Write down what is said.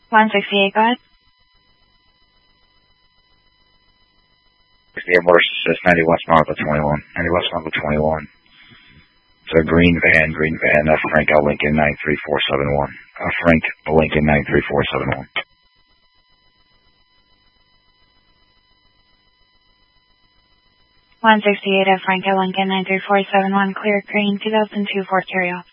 168, go ahead. 68 Motor Assist, 90 West Marble 21. 90 West Marble 21. It's a green van, Frank L. Lincoln 93471. Frank Lincoln 93471. 168 at Frank L. Lincoln 93471, clear green 2002 Ford Carryall.